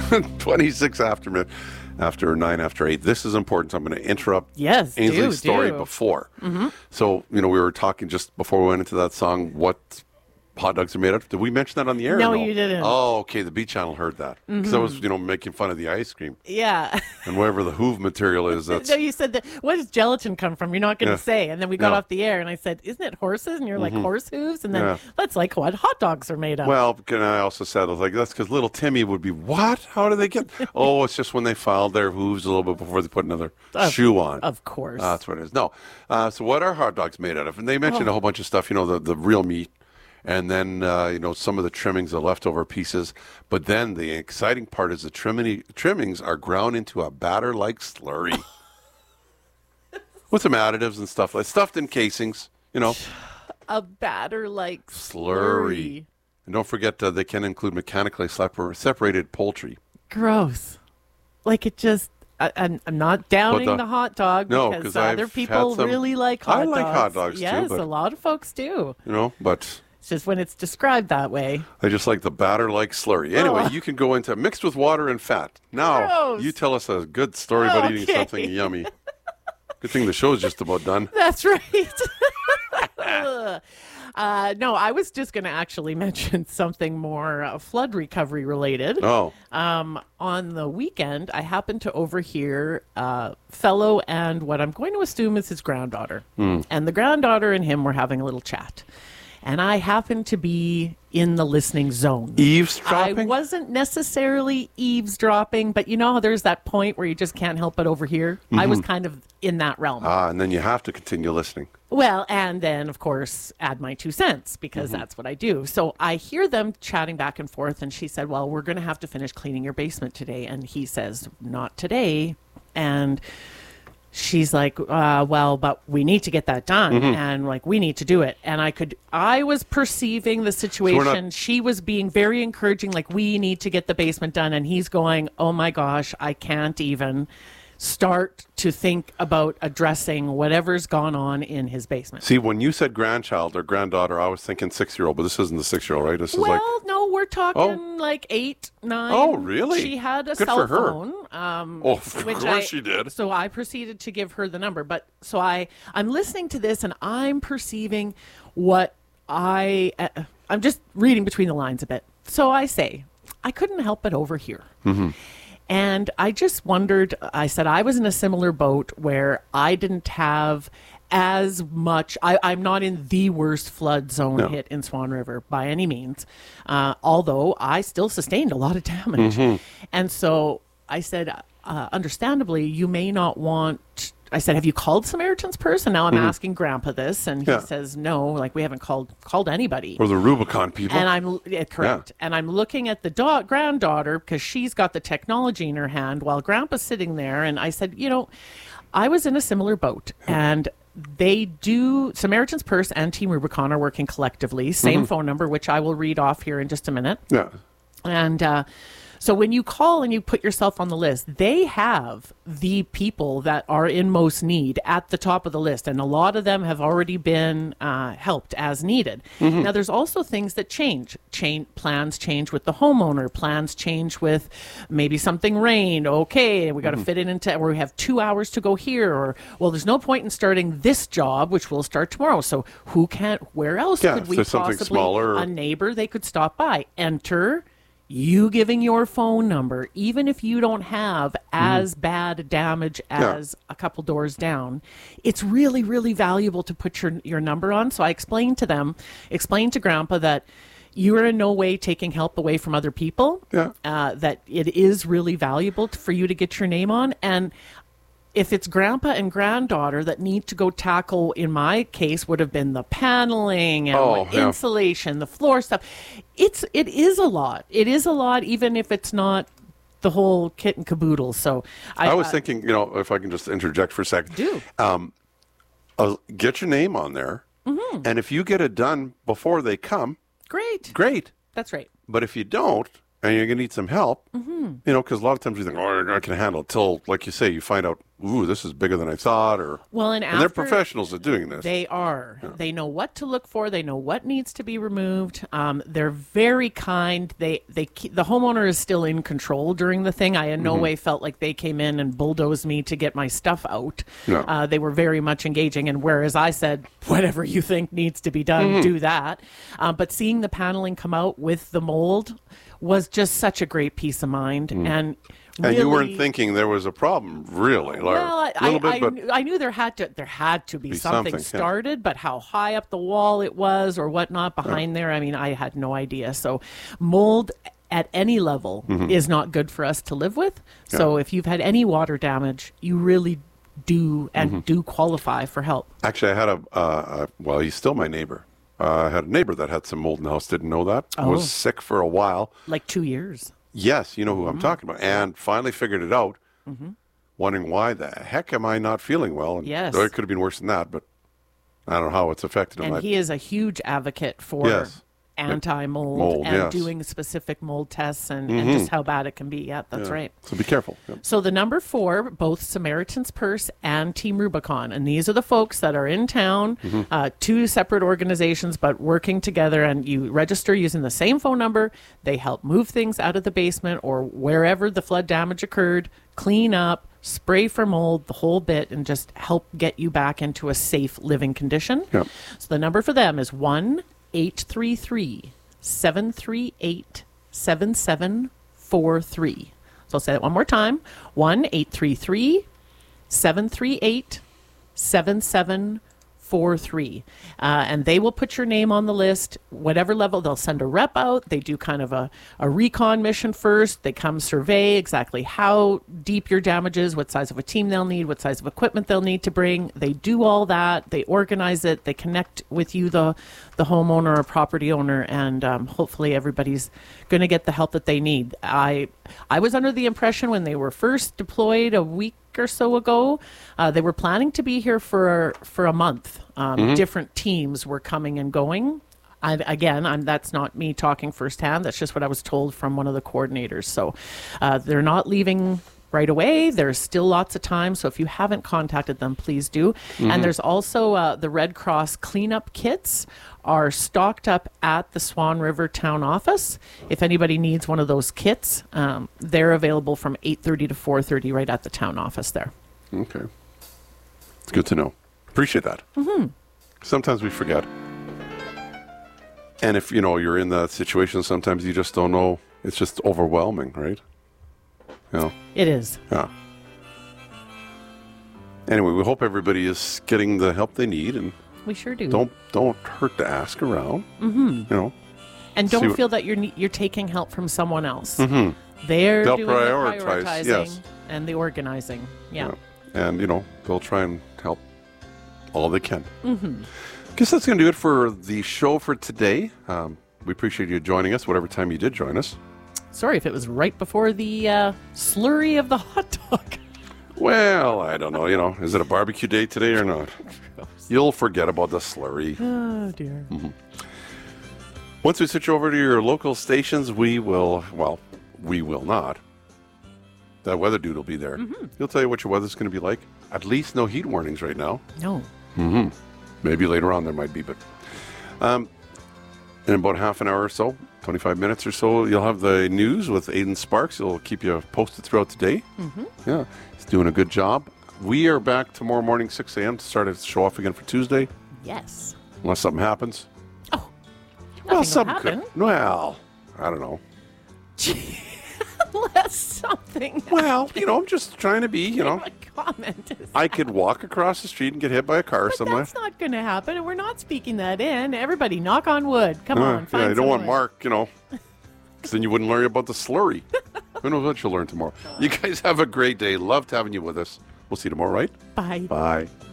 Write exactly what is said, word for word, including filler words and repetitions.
twenty-six after minute, after nine, after eight. This is important, so I'm going to interrupt Yes, Ainsley's do, story do. before. Mm-hmm. So, you know, we were talking just before we went into that song, what hot dogs are made of. Did we mention that on the air? No, or you didn't. Oh, okay. The B channel heard that. Because Mm-hmm. I was, you know, making fun of the ice cream. Yeah. And whatever the Hoove material is, that's... No, you said that. Where does gelatin come from? You're not going to Yeah. say. And then we got No. off the air, and I said, "Isn't it horses?" And you're like, Mhm. "Horse hooves." And then Yeah. that's like what hot dogs are made of. Well, and I also said, I was like, that's because little Timmy would be, what? How do they get... Oh, it's just when they filed their hooves a little bit before they put another Of- shoe on. Of course. Uh, that's what it is. No. Uh, so what are hot dogs made out of? And they mentioned Oh. a whole bunch of stuff, you know, the, the real meat, and then, uh, you know, some of the trimmings, the leftover pieces. But then the exciting part is the trimming, trimmings are ground into a batter-like slurry. With some additives and stuff, like stuffed in casings, you know. A batter like Slurry. And don't forget, uh, they can include mechanically separ- separated poultry. Gross. Like it just. I, I'm, I'm not downing the- the, hot dog No, because 'cause I've other had people some- really like hot I dogs. like hot dogs too, Yes, but- a lot of folks do. You know, but It's just when it's described that way. I just like the batter-like slurry. Anyway, Oh. you can go into mixed with water and fat. Now, Gross. you tell us a good story about eating Okay. something yummy. Good thing the show's just about done. That's right. uh, no, I was just going to actually mention something more uh, flood recovery related. Oh, Um, on the weekend, I happened to overhear uh, fellow and what I'm going to assume is his granddaughter. Hmm. And the granddaughter and him were having a little chat. And I happened to be in the listening zone. eavesdropping? I wasn't necessarily eavesdropping, but you know how there's that point where you just can't help but overhear? I was kind of in that realm. Ah, and then you have to continue listening. Well, and then, of course, add my two cents because that's what I do. So I hear them chatting back and forth, and she said, well, we're going to have to finish cleaning your basement today. And he says, not today. And she's like, uh, well, but we need to get that done. And like, we need to do it. And I could, I was perceiving the situation. not- She was being very encouraging, like, we need to get the basement done. And he's going, oh my gosh, I can't even start to think about addressing whatever's gone on in his basement. See, when you said grandchild or granddaughter, I was thinking six-year-old, but this isn't the six-year-old, right? This is Well, like, no, we're talking like eight, nine. Oh, really? She had a Good cell for her. phone. Um, oh, of which course I, she did. So I proceeded to give her the number. But so I, I'm listening to this and I'm perceiving what I, uh, I'm just reading between the lines a bit. So I say, I couldn't help but overhear. Mm-hmm. And I just wondered, I said I was in a similar boat where I didn't have as much, I, I'm not in the worst flood zone No. hit in Swan River by any means, uh, although I still sustained a lot of damage. Mm-hmm. And so I said, uh, understandably, you may not want, I said, have you called Samaritan's Purse? And now I'm asking Grandpa this, and he Yeah. says, no, like we haven't called called anybody. Or the Rubicon people. And I'm yeah, correct. And I'm looking at the da- granddaughter because she's got the technology in her hand while Grandpa's sitting there. And I said, you know, I was in a similar boat, and they do. Samaritan's Purse and Team Rubicon are working collectively. Same phone number, which I will read off here in just a minute. yeah. And uh, so when you call and you put yourself on the list, they have the people that are in most need at the top of the list. And a lot of them have already been uh, helped as needed. Now, there's also things that change. Change. Plans change with the homeowner. Plans change with maybe something rained. Okay, we got to fit it into, or we have two hours to go here. Or, well, there's no point in starting this job, which will start tomorrow. So who can't, where else Yeah, could if we there's something possibly, smaller or- a neighbor they could stop by, enter, you giving your phone number, even if you don't have as bad damage Yeah. as a couple doors down, it's really, really valuable to put your your number on. So I explained to them, explained to Grandpa that you are in no way taking help away from other people, Yeah. uh, that it is really valuable t- for you to get your name on. And if it's grandpa and granddaughter that need to go tackle, in my case, would have been the paneling and Oh, yeah. insulation, the floor stuff. It's it is a lot. It is a lot, even if it's not the whole kit and caboodle. So I, I was uh, thinking, you know, if I can just interject for a second. Do. Um, uh, get your name on there. Mm-hmm. And if you get it done before they come, great. great. That's right. But if you don't, and you're going to need some help, Mm-hmm. you know, because a lot of times you think, oh, I can handle it. Till, like you say, you find out ooh, this is bigger than I thought, or Well, and, and they're after- professionals at doing this. They are. They know what to look for. They know what needs to be removed. Um, they're very kind. They they keep, the homeowner is still in control during the thing. I in no way felt like they came in and bulldozed me to get my stuff out. No. Uh, they were very much engaging. And whereas I said, whatever you think needs to be done, do that. Uh, but seeing the paneling come out with the mold was just such a great peace of mind. And and you weren't really- thinking there was a problem, really. Or well, I, a little I, bit, I, but knew, I knew there had to there had to be, Be something, something, yeah. started, but how high up the wall it was or whatnot behind there, I mean, I had no idea. So, mold at any level Mm-hmm. is not good for us to live with. So, if you've had any water damage, you really do and Mm-hmm. do qualify for help. actually, I had a, uh, uh, well, he's still my neighbor. Uh, I had a neighbor that had some mold in the house, didn't know that. Oh. Was sick for a while. Like two years. Yes, you know who Mm-hmm. I'm talking about. And finally figured it out, wondering why the heck am I not feeling well? And Yes. though it could have been worse than that, but I don't know how it's affected him. And I- he is a huge advocate for Yes. anti-mold Mold, and yes. Mm-hmm. doing specific mold tests and, and just how bad it can be. Yeah, that's yeah. right. So be careful. Yeah. So the number four, both Samaritan's Purse and Team Rubicon, and these are the folks that are in town, Mm-hmm. uh, two separate organizations, but working together. And you register using the same phone number. They help move things out of the basement or wherever the flood damage occurred, clean up, spray for mold, the whole bit, and just help get you back into a safe living condition. Yeah. So the number for them is one eight three three seven three eight seven seven four three. So I'll say that one more time. one eight three three seven three eight seven seven four three. Uh, and they will put your name on the list, whatever level. They'll send a rep out. They do kind of a, a recon mission first. They come survey exactly how deep your damage is, what size of a team they'll need, what size of equipment they'll need to bring. They do all that. They organize it. They connect with you, the, the homeowner or property owner, and um, hopefully everybody's going to get the help that they need. I, I was under the impression when they were first deployed a week or so ago, uh, they were planning to be here for for a month. Um, Different teams were coming and going. I, again, I'm, that's not me talking firsthand. That's just what I was told from one of the coordinators. So uh, they're not leaving right away. There's still lots of time. So if you haven't contacted them, please do. And there's also uh, the Red Cross cleanup kits are stocked up at the Swan River Town Office. If anybody needs one of those kits, um, they're available from eight thirty to four thirty right at the town office there. Okay. It's good to know. Appreciate that. Mm-hmm. Sometimes we forget. And if, you know, you're in that situation, sometimes you just don't know. It's just overwhelming, right? You know? It is. Yeah. Anyway, we hope everybody is getting the help they need, and We sure do. don't don't hurt to ask around. Mm-hmm. You know, and see don't what- feel that you're ne- you're taking help from someone else. Mm-hmm. They're They'll doing prioritize, the prioritizing yes. and the organizing. Yeah. yeah. And you know they'll try and help all they can. Mm-hmm. Guess that's going to do it for the show for today. Um, we appreciate you joining us, whatever time you did join us. Sorry if it was right before the uh, slurry of the hot dog. Well, I don't know. You know, is it a barbecue day today or not? You'll forget about the slurry. Oh dear. Once we switch over to your local stations, we will, well, we will not. That weather dude will be there. He'll tell you what your weather's going to be like. At least no heat warnings right now. No. Maybe later on there might be, but um, in about half an hour or so, twenty-five minutes or so, you'll have the news with Aidan Sparks. He'll keep you posted throughout the day. Mm-hmm. Yeah, he's doing a good job. We are back tomorrow morning, six a.m. to start to show off again for Tuesday, Yes. unless something happens. Oh. Well, Nothing will something happen. could. Well, I don't know. Unless something. Well, you know, I'm just trying to be, you know. What comment is I could walk across the street and get hit by a car But somewhere. that's not going to happen, and we're not speaking that in. Everybody, knock on wood. Come Uh, on, find yeah, I don't want some wood. Mark, you know, because then you wouldn't learn about the slurry. Who knows what you'll learn tomorrow. You guys have a great day. Loved having you with us. We'll see you tomorrow, right? Bye. Bye.